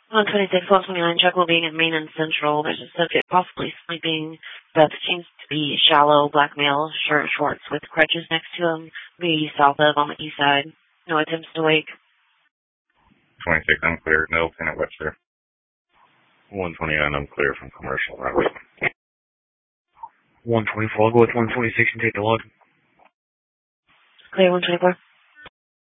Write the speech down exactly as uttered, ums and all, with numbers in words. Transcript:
one twenty-six, one twenty-nine, check will being at Main and Central. There's a subject possibly sleeping. Beth seems to be shallow, black male, shirt, shorts with crutches next to him. Be south of on the east side. No attempts to wake. twenty-six, unclear. No, Lieutenant Webster. one twenty-nine, I'm clear from commercial. Right. one twenty-four, I'll go with one twenty-six and take the log. Clear, one twenty-four.